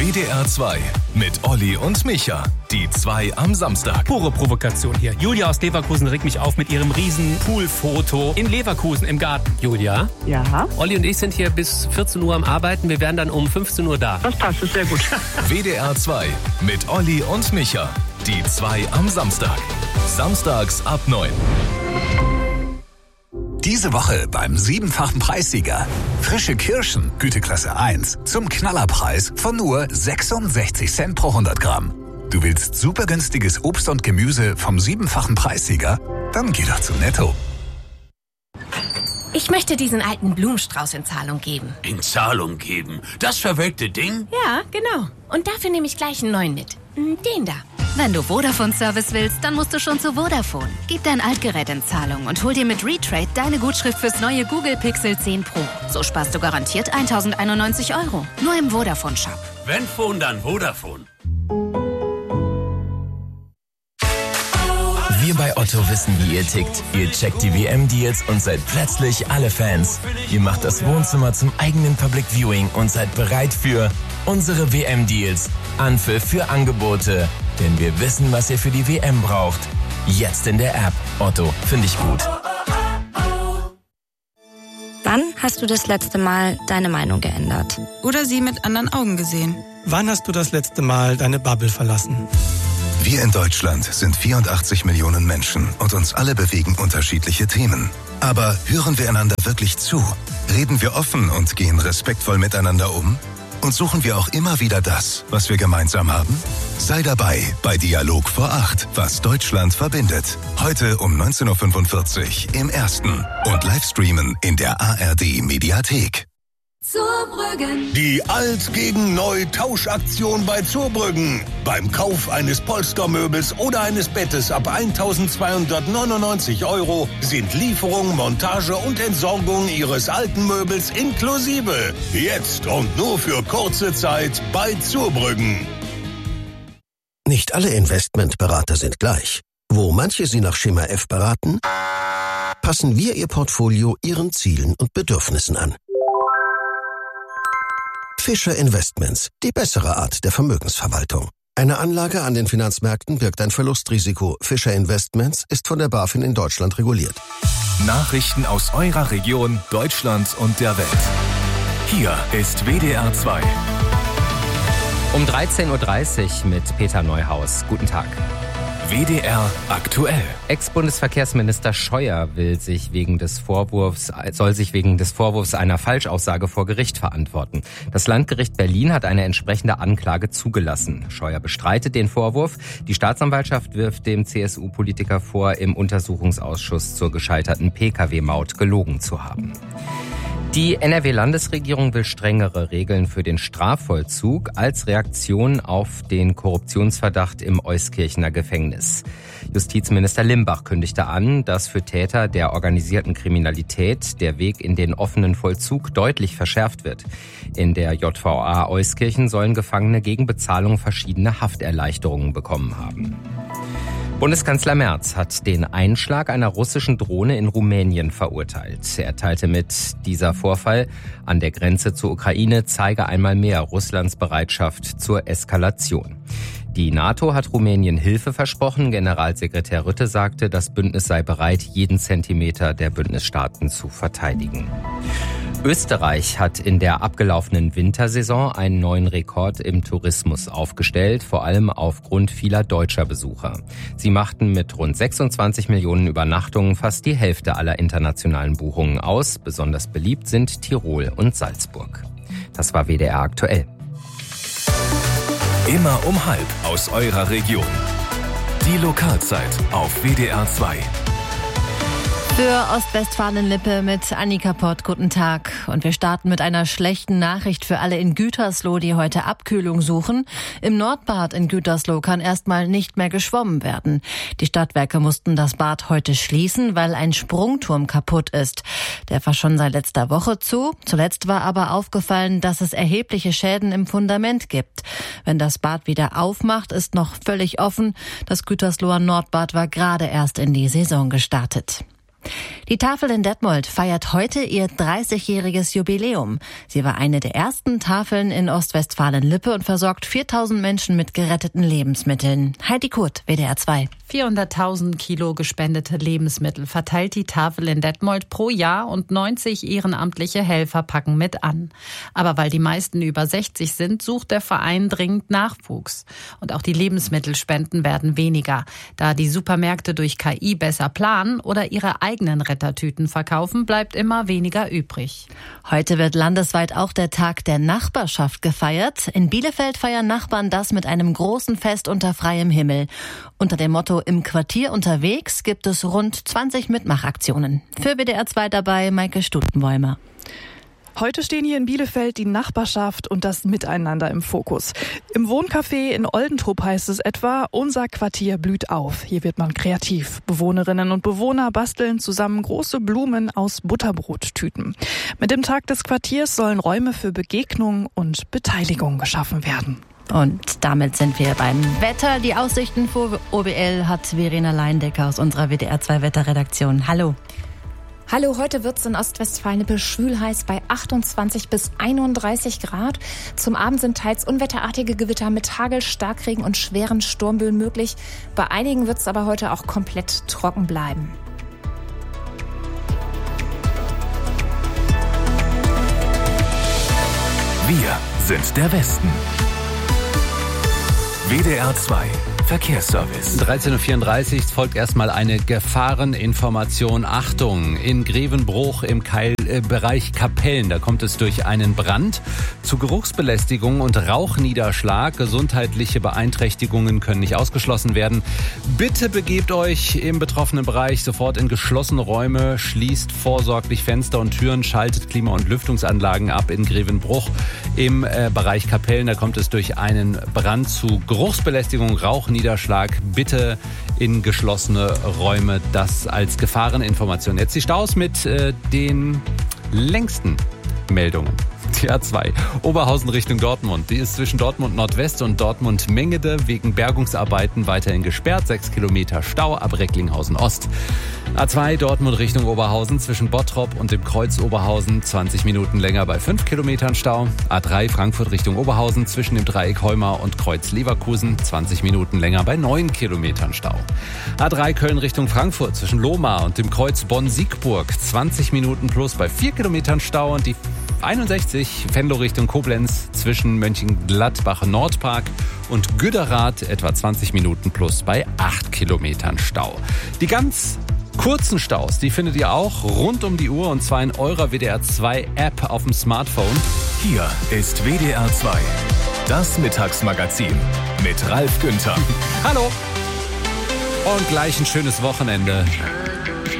WDR 2 mit Olli und Micha. Die 2 am Samstag. Pure Provokation hier. Julia aus Leverkusen regt mich auf mit ihrem riesen Poolfoto in Leverkusen im Garten. Julia? Ja. Olli und ich sind hier bis 14 Uhr am Arbeiten. Wir wären dann um 15 Uhr da. Das passt, ist sehr gut. WDR 2 mit Olli und Micha. Die 2 am Samstag. Samstags ab 9. Diese Woche beim 7-fachen Preissieger. Frische Kirschen, Güteklasse 1, zum Knallerpreis von nur 66 Cent pro 100 Gramm. Du willst super günstiges Obst und Gemüse vom 7-fachen Preissieger? Dann geh doch zu Netto. Ich möchte diesen alten Blumenstrauß in Zahlung geben. In Zahlung geben? Das verwelkte Ding? Ja, genau. Und dafür nehme ich gleich einen neuen mit. Den da. Wenn du Vodafone-Service willst, dann musst du schon zu Vodafone. Gib dein Altgerät in Zahlung und hol dir mit Retrade deine Gutschrift fürs neue Google Pixel 10 Pro. So sparst du garantiert 1.091 €. Nur im Vodafone-Shop. Wenn Phone, dann Vodafone. Wir bei Otto wissen, wie ihr tickt. Ihr checkt die WM-Deals und seid plötzlich alle Fans. Ihr macht das Wohnzimmer zum eigenen Public Viewing und seid bereit für unsere WM-Deals. Anpfiff für Angebote. Denn wir wissen, was ihr für die WM braucht. Jetzt in der App. Otto, finde ich gut. Wann hast du das letzte Mal deine Meinung geändert? Oder sie mit anderen Augen gesehen? Wann hast du das letzte Mal deine Bubble verlassen? Wir in Deutschland sind 84 Millionen Menschen und uns alle bewegen unterschiedliche Themen. Aber hören wir einander wirklich zu? Reden wir offen und gehen respektvoll miteinander um? Und suchen wir auch immer wieder das, was wir gemeinsam haben? Sei dabei bei Dialog vor 8, was Deutschland verbindet. Heute um 19.45 Uhr im Ersten und Livestreamen in der ARD Mediathek. Zurbrüggen. Die Alt gegen Neu Tauschaktion bei Zurbrüggen. Beim Kauf eines Polstermöbels oder eines Bettes ab 1.299 € sind Lieferung, Montage und Entsorgung Ihres alten Möbels inklusive. Jetzt und nur für kurze Zeit bei Zurbrüggen. Nicht alle Investmentberater sind gleich. Wo manche Sie nach Schema F beraten, passen wir Ihr Portfolio Ihren Zielen und Bedürfnissen an. Fischer Investments, die bessere Art der Vermögensverwaltung. Eine Anlage an den Finanzmärkten birgt ein Verlustrisiko. Fischer Investments ist von der BaFin in Deutschland reguliert. Nachrichten aus eurer Region, Deutschland und der Welt. Hier ist WDR 2. Um 13.30 Uhr mit Peter Neuhaus. Guten Tag. WDR aktuell. Ex-Bundesverkehrsminister Scheuer soll sich wegen des Vorwurfs einer Falschaussage vor Gericht verantworten. Das Landgericht Berlin hat eine entsprechende Anklage zugelassen. Scheuer bestreitet den Vorwurf. Die Staatsanwaltschaft wirft dem CSU-Politiker vor, im Untersuchungsausschuss zur gescheiterten Pkw-Maut gelogen zu haben. Die NRW-Landesregierung will strengere Regeln für den Strafvollzug als Reaktion auf den Korruptionsverdacht im Euskirchener Gefängnis. Justizminister Limbach kündigte an, dass für Täter der organisierten Kriminalität der Weg in den offenen Vollzug deutlich verschärft wird. In der JVA Euskirchen sollen Gefangene gegen Bezahlung verschiedene Hafterleichterungen bekommen haben. Bundeskanzler Merz hat den Einschlag einer russischen Drohne in Rumänien verurteilt. Er teilte mit, dieser Vorfall an der Grenze zur Ukraine zeige einmal mehr Russlands Bereitschaft zur Eskalation. Die NATO hat Rumänien Hilfe versprochen. Generalsekretär Rutte sagte, das Bündnis sei bereit, jeden Zentimeter der Bündnisstaaten zu verteidigen. Österreich hat in der abgelaufenen Wintersaison einen neuen Rekord im Tourismus aufgestellt, vor allem aufgrund vieler deutscher Besucher. Sie machten mit rund 26 Millionen Übernachtungen fast die Hälfte aller internationalen Buchungen aus. Besonders beliebt sind Tirol und Salzburg. Das war WDR aktuell. Immer um 12 aus eurer Region. Die Lokalzeit auf WDR 2. Für Ostwestfalen-Lippe mit Annika Pott, guten Tag. Und wir starten mit einer schlechten Nachricht für alle in Gütersloh, die heute Abkühlung suchen. Im Nordbad in Gütersloh kann erstmal nicht mehr geschwommen werden. Die Stadtwerke mussten das Bad heute schließen, weil ein Sprungturm kaputt ist. Der war schon seit letzter Woche zu. Zuletzt war aber aufgefallen, dass es erhebliche Schäden im Fundament gibt. Wenn das Bad wieder aufmacht, ist noch völlig offen. Das Gütersloher Nordbad war gerade erst in die Saison gestartet. Die Tafel in Detmold feiert heute ihr 30-jähriges Jubiläum. Sie war eine der ersten Tafeln in Ostwestfalen-Lippe und versorgt 4.000 Menschen mit geretteten Lebensmitteln. Heidi Kurt, WDR 2. 400.000 Kilo gespendete Lebensmittel verteilt die Tafel in Detmold pro Jahr und 90 ehrenamtliche Helfer packen mit an. Aber weil die meisten über 60 sind, sucht der Verein dringend Nachwuchs. Und auch die Lebensmittelspenden werden weniger, da die Supermärkte durch KI besser planen oder ihre eigenen Rettertüten verkaufen, bleibt immer weniger übrig. Heute wird landesweit auch der Tag der Nachbarschaft gefeiert. In Bielefeld feiern Nachbarn das mit einem großen Fest unter freiem Himmel. Unter dem Motto Im Quartier unterwegs gibt es rund 20 Mitmachaktionen. Für WDR 2 dabei Maike Stutenbäumer. Heute stehen hier in Bielefeld die Nachbarschaft und das Miteinander im Fokus. Im Wohncafé in Oldentrup heißt es etwa, unser Quartier blüht auf. Hier wird man kreativ. Bewohnerinnen und Bewohner basteln zusammen große Blumen aus Butterbrottüten. Mit dem Tag des Quartiers sollen Räume für Begegnung und Beteiligung geschaffen werden. Und damit sind wir beim Wetter. Die Aussichten für OBL hat Verena Leindecker aus unserer WDR 2 Wetterredaktion. Hallo. Hallo, heute wird es in Ostwestfalen-Lippe schwül heiß bei 28 bis 31 Grad. Zum Abend sind teils unwetterartige Gewitter mit Hagel, Starkregen und schweren Sturmböen möglich. Bei einigen wird es aber heute auch komplett trocken bleiben. Wir sind der Westen. WDR 2 Verkehrsservice. 13.34 Uhr folgt erstmal eine Gefahreninformation. Achtung, in Grevenbruch im Bereich Kapellen, da kommt es durch einen Brand zu Geruchsbelästigung und Rauchniederschlag. Gesundheitliche Beeinträchtigungen können nicht ausgeschlossen werden. Bitte begebt euch im betroffenen Bereich sofort in geschlossene Räume, schließt vorsorglich Fenster und Türen, schaltet Klima- und Lüftungsanlagen ab in Grevenbruch im Bereich Kapellen. Da kommt es durch einen Brand zu Geruchsbelästigung, Rauchniederschlag. Bitte in geschlossene Räume. Das als Gefahreninformation. Jetzt die Staus mit den längsten Meldungen. Die A2 Oberhausen Richtung Dortmund. Die ist zwischen Dortmund Nordwest und Dortmund Mengede wegen Bergungsarbeiten weiterhin gesperrt. 6 Kilometer Stau ab Recklinghausen Ost. A2 Dortmund Richtung Oberhausen zwischen Bottrop und dem Kreuz Oberhausen 20 Minuten länger bei 5 Kilometern Stau. A3 Frankfurt Richtung Oberhausen zwischen dem Dreieck Heumar und Kreuz Leverkusen 20 Minuten länger bei 9 Kilometern Stau. A3 Köln Richtung Frankfurt zwischen Lohmar und dem Kreuz Bonn-Siegburg 20 Minuten plus bei 4 Kilometern Stau und die 61 Venlo Richtung Koblenz zwischen Mönchengladbach-Nordpark und Güderath etwa 20 Minuten plus bei 8 Kilometern Stau. Die ganz kurzen Staus, die findet ihr auch rund um die Uhr und zwar in eurer WDR 2 App auf dem Smartphone. Hier ist WDR 2, das Mittagsmagazin mit Ralf Günther. Hallo und gleich ein schönes Wochenende.